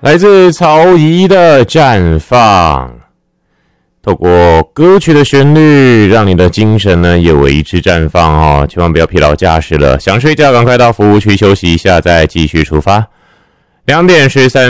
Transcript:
来自曹仪的绽放，透过歌曲的旋律，让你的精神呢也为之绽放哦！千万不要疲劳驾驶了，想睡觉赶快到服务区休息一下，再继续出发。2点13